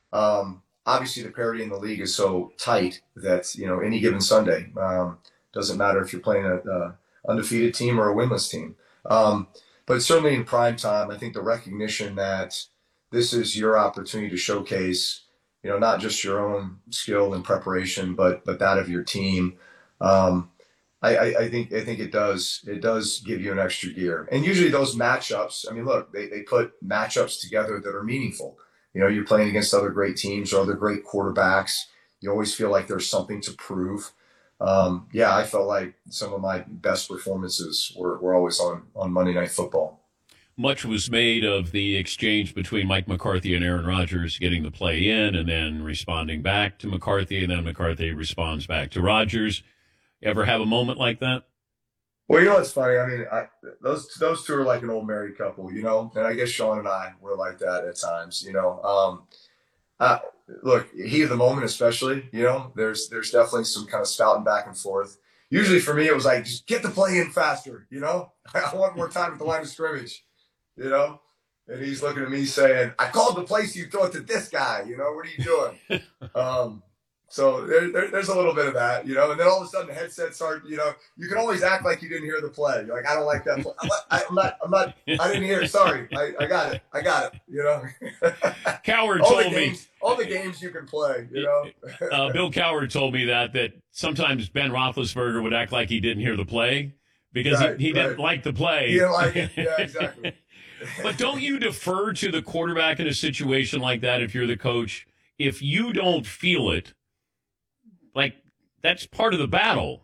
Obviously, the parity in the league is so tight that any given Sunday doesn't matter if you're playing a undefeated team or a winless team. But certainly in prime time, I think the recognition that this is your opportunity to showcase, not just your own skill and preparation, but that of your team. Um, I think it does give you an extra gear. And usually those matchups, I mean, look, they put matchups together that are meaningful. You're playing against other great teams or other great quarterbacks. You always feel like there's something to prove. Yeah, I felt like some of my best performances were always on Monday Night Football. Much was made of the exchange between Mike McCarthy and Aaron Rodgers getting the play in and then responding back to McCarthy, and then McCarthy responds back to Rodgers. Ever have a moment like that? Well, what's funny? I mean, those two are like an old married couple. And I guess Sean and I were like that at times. Uh, Look, heat of the moment, especially. There's definitely some kind of spouting back and forth. Usually for me, it was like just get the play in faster. I want more time at the line of scrimmage. You know, and he's looking at me saying, "I called the play, so you throw it to this guy. What are you doing?" Um, so there's a little bit of that. And then all of a sudden the headset start. You can always act like you didn't hear the play. You're like, I don't like that play. I'm not. I didn't hear it. Sorry. I got it. I got it. Coward all the told me. games, all the games you can play. Bill Coward told me that sometimes Ben Roethlisberger would act like he didn't hear the play because Right, he right. didn't like the play. You didn't like it. Yeah, exactly. But don't you defer to the quarterback in a situation like that if you're the coach? If you don't feel it, like that's part of the battle.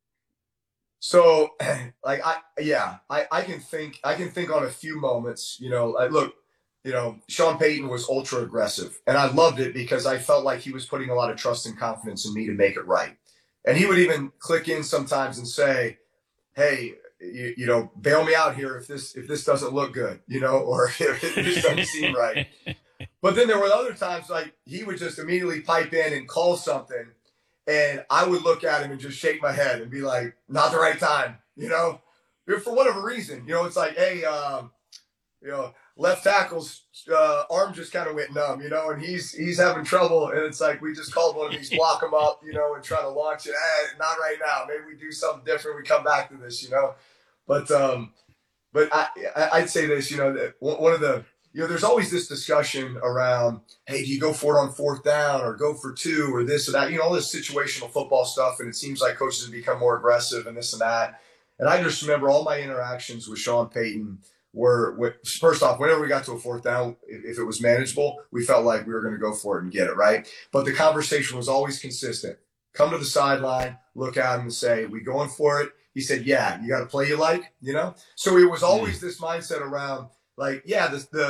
So, like, I can think on a few moments. Look, Sean Payton was ultra aggressive, and I loved it because I felt like he was putting a lot of trust and confidence in me to make it right. And he would even click in sometimes and say, "Hey, bail me out here if this doesn't look good, or if this doesn't seem right." But then there were other times like he would just immediately pipe in and call something, and I would look at him and just shake my head and be like, "Not the right time." For whatever reason. It's like, hey, left tackle's arm just kind of went numb, and he's having trouble, and it's like we just called one of these, block him up, and try to launch it. Not right now. Maybe we do something different. We come back to this. But I'd say this, that one of there's always this discussion around, hey, do you go for it on fourth down or go for two or this or that, all this situational football stuff. And it seems like coaches have become more aggressive and this and that. And I just remember all my interactions with Sean Payton were, first off, whenever we got to a fourth down, if it was manageable, we felt like we were going to go for it and get it, right? But the conversation was always consistent. Come to the sideline, look at him and say, we going for it? He said, yeah, you got to play you like. So it was always this mindset around, like, yeah,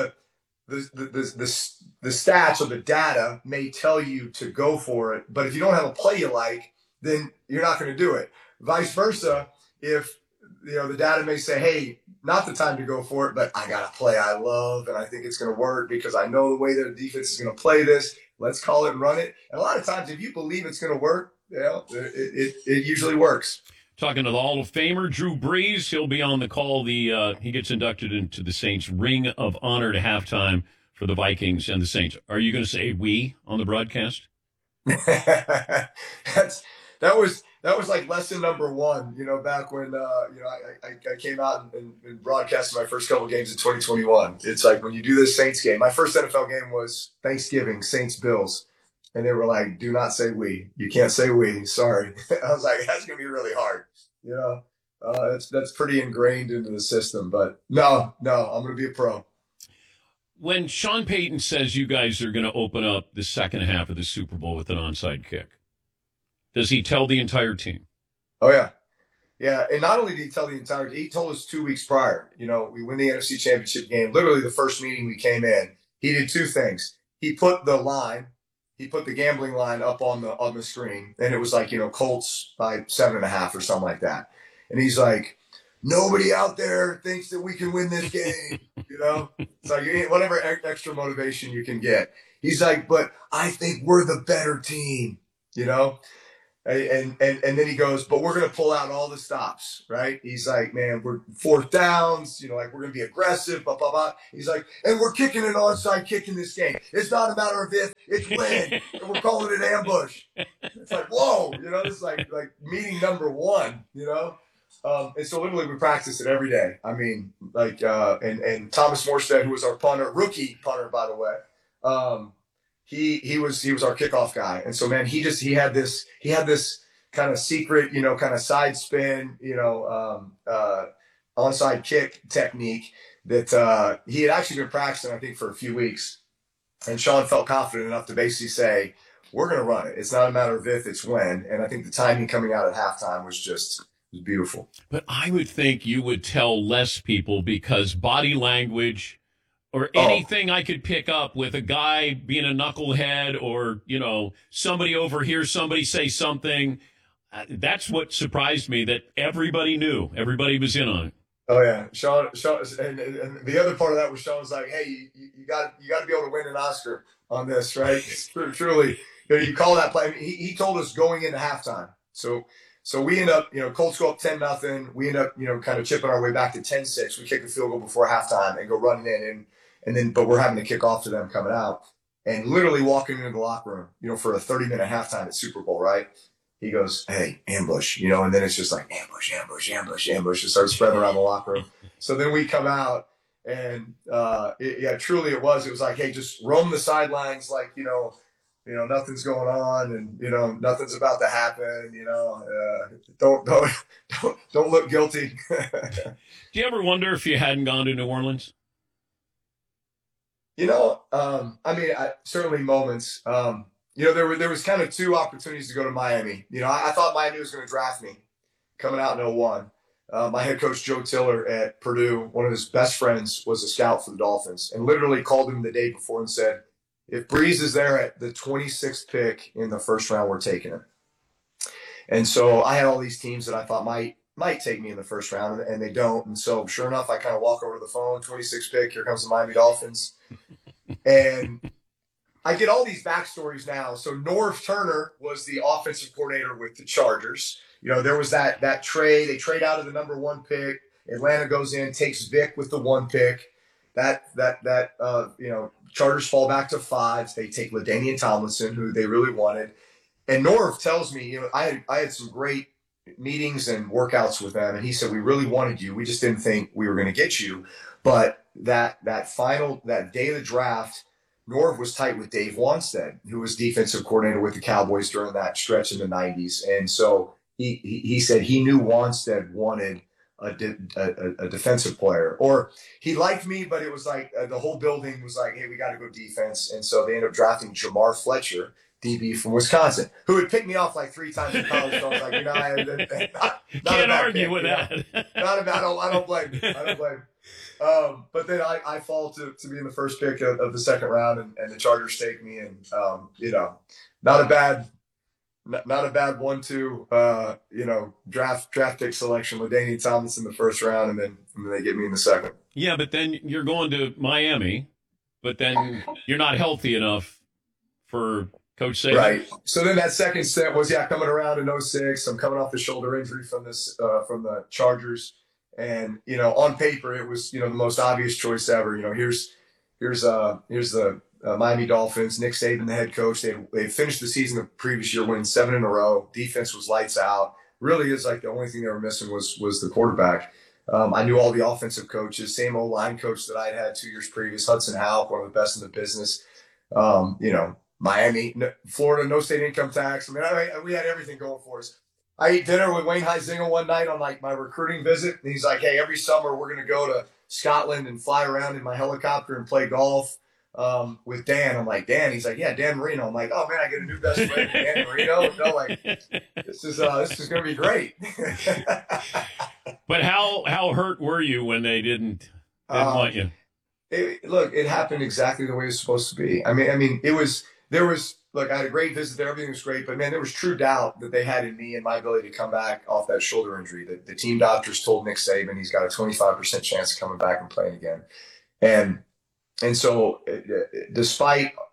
the stats or the data may tell you to go for it, but if you don't have a play you like, then you're not going to do it. Vice versa, if the data may say, hey, not the time to go for it, but I got a play I love and I think it's going to work because I know the way that the defense is going to play this. Let's call it and run it. And a lot of times, if you believe it's going to work, it usually works. Talking to the Hall of Famer Drew Brees, he'll be on the call. He gets inducted into the Saints Ring of Honor to halftime for the Vikings and the Saints. Are you going to say "we" on the broadcast? that was like lesson number one. Back when I came out and broadcasted my first couple games in 2021. It's like when you do this Saints game. My first NFL game was Thanksgiving, Saints Bills. And they were like, do not say we. You can't say we. Sorry. I was like, that's going to be really hard. That's pretty ingrained into the system. But no, I'm going to be a pro. When Sean Payton says you guys are going to open up the second half of the Super Bowl with an onside kick, does he tell the entire team? Oh, yeah. Yeah, and not only did he tell the entire team, he told us 2 weeks prior. We win the NFC Championship game. Literally the first meeting we came in, he did two things. He put the gambling line up on the screen, and it was like, Colts by 7.5 or something like that. And he's like, nobody out there thinks that we can win this game. It's like whatever extra motivation you can get. He's like, but I think we're the better team. And then he goes, but we're going to pull out all the stops, right? He's like, man, we're fourth downs, like we're going to be aggressive, blah, blah, blah. He's like, and we're kicking an onside kick in this game. It's not a matter of if, it's when. And we're calling it ambush. It's like, whoa, this is like meeting number one, and so literally we practice it every day. I mean, and Thomas Morstead, who was our rookie punter, by the way, he was our kickoff guy. And so, man, he had this kind of secret, kind of side spin, onside kick technique that he had actually been practicing, I think, for a few weeks. And Sean felt confident enough to basically say, we're going to run it. It's not a matter of if, it's when. And I think the timing coming out at halftime was beautiful. But I would think you would tell less people, because body language or anything I could pick up with a guy being a knucklehead, or, somebody overhears somebody say something. That's what surprised me, that everybody knew. Everybody was in on it. Oh yeah, Sean, and the other part of that was Sean was like, "Hey, you got to be able to win an Oscar on this, right?" Truly, you call that play. I mean, he told us going into halftime. So we end up, Colts go up 10-0. We end up, kind of chipping our way back to 10-6. We kick a field goal before halftime and go running in, and then but we're having to kick off to them coming out, and literally walking into the locker room, for a 30-minute halftime at Super Bowl, right? He goes, hey, ambush, and then it's just like ambush, ambush, ambush, ambush. It starts spreading around the locker room. So then we come out, and truly it was like, hey, just roam the sidelines, like, nothing's going on, and nothing's about to happen. Don't look guilty. Do you ever wonder if you hadn't gone to New Orleans? Certainly moments. There was kind of two opportunities to go to Miami. I thought Miami was going to draft me coming out in 2001. My head coach, Joe Tiller at Purdue, one of his best friends was a scout for the Dolphins, and literally called him the day before and said, if Brees is there at the 26th pick in the first round, we're taking him. And so I had all these teams that I thought might take me in the first round, and they don't. And so sure enough, I kind of walk over to the phone, 26th pick, here comes the Miami Dolphins. And I get all these backstories now. So Norv Turner was the offensive coordinator with the Chargers. There was that trade. They trade out of the number 1 pick. Atlanta goes in, takes Vic with the 1 pick. Chargers fall back to 5. They take LaDainian Tomlinson, who they really wanted. And Norv tells me, I had some great meetings and workouts with them, and he said, we really wanted you. We just didn't think we were going to get you. But that day of the draft, Norv was tight with Dave Wanstead, who was defensive coordinator with the Cowboys during that stretch in the 90s. And so he said he knew Wanstead wanted a defensive player, or he liked me, but it was like the whole building was like, hey, we got to go defense. And so they ended up drafting Jamar Fletcher, DB from Wisconsin, who had picked me off like 3 times in college. So I was like, not can't argue with that. Not about, I don't blame you. I don't blame you. But then I fall to be in the first pick of the second round, and the Chargers take me, and not a bad 1-2 draft pick selection. LaDainian Tomlinson in the first round, and then they get me in the second. Yeah, but then you're going to Miami, but then you're not healthy enough for Coach Saban. Right. So then that second step was coming around in 2006. I'm coming off the shoulder injury from the Chargers. And, on paper, it was, the most obvious choice ever. Here's the Miami Dolphins, Nick Saban, the head coach. They finished the season the previous year winning 7 in a row. Defense was lights out. Really is like the only thing they were missing was the quarterback. I knew all the offensive coaches, same old line coach that I'd had 2 years previous, Hudson Houck, one of the best in the business. Miami, Florida, no state income tax. We had everything going for us. I ate dinner with Wayne Huizenga one night on my recruiting visit, and he's like, hey, every summer we're going to go to Scotland and fly around in my helicopter and play golf with Dan. I'm like, Dan? He's like, yeah, Dan Marino. I'm like, oh man, I get a new best friend, Dan Marino. This is going to be great. But how hurt were you when they didn't want you? It happened exactly the way it was supposed to be. I had a great visit there. Everything was great. But, man, there was true doubt that they had in me and my ability to come back off that shoulder injury. The team doctors told Nick Saban he's got a 25% chance of coming back and playing again. And so despite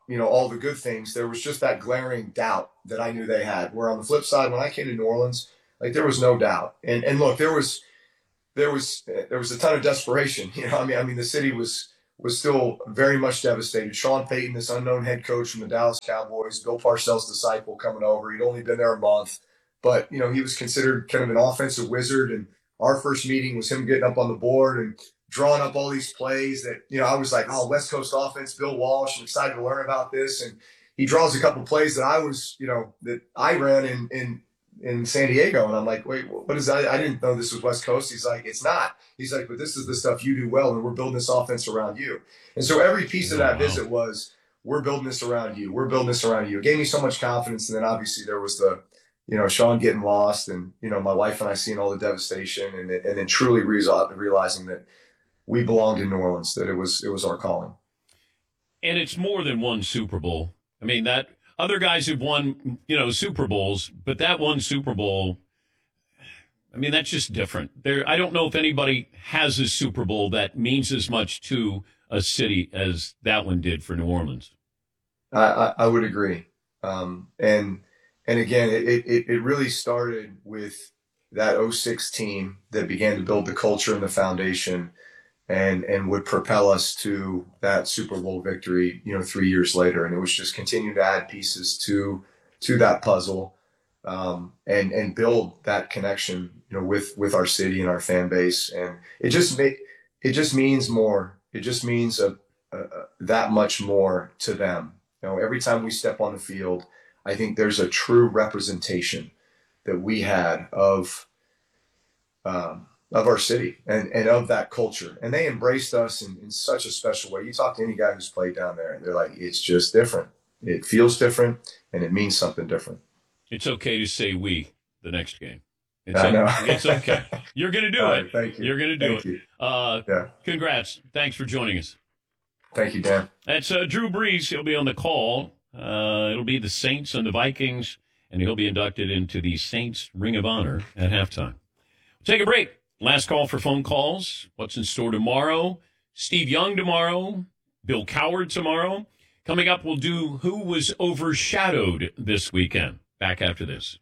all the good things, there was just that glaring doubt that I knew they had. Where on the flip side, when I came to New Orleans, like there was no doubt. And look, there was a ton of desperation. The city was still very much devastated. Sean Payton, this unknown head coach from the Dallas Cowboys, Bill Parcells' disciple coming over. He'd only been there a month, but he was considered kind of an offensive wizard. And our first meeting was him getting up on the board and drawing up all these plays that I was like, oh, West Coast offense, Bill Walsh. I'm excited to learn about this. And he draws a couple plays that I ran in San Diego. And I'm like, wait, what is that? I didn't know this was West Coast. He's like, it's not. He's like, but this is the stuff you do well, and we're building this offense around you. And so every piece of that visit was, we're building this around you. We're building this around you. It gave me so much confidence. And then obviously there was the, Sean getting lost, and, my wife and I seeing all the devastation, and then truly realizing that we belonged in New Orleans, that it was our calling. And it's more than one Super Bowl. I mean, that other guys have won, Super Bowls, but that one Super Bowl, I mean, that's just different. I don't know if anybody has a Super Bowl that means as much to a city as that one did for New Orleans. I would agree. And again, it really started with that '06 team that began to build the culture and the foundation, and would propel us to that Super Bowl victory, 3 years later. And it was just continue to add pieces to that puzzle, and build that connection, with our city and our fan base. And it just means more. It just means that much more to them. Every time we step on the field, I think there's a true representation that we had of our city and of that culture. And they embraced us in such a special way. You talk to any guy who's played down there, and they're like, it's just different. It feels different, and it means something different. It's okay to say we the next game. I know. It's okay. You're going to do it. Right, thank you. You're going to do Thank it. Yeah. Congrats. Thanks for joining us. Thank you, Dan. That's Drew Brees. He'll be on the call. It'll be the Saints and the Vikings, and he'll be inducted into the Saints Ring of Honor at halftime. We'll take a break. Last call for phone calls. What's in store tomorrow? Steve Young tomorrow. Bill Coward tomorrow. Coming up, we'll do Who Was Overshadowed this weekend. Back after this.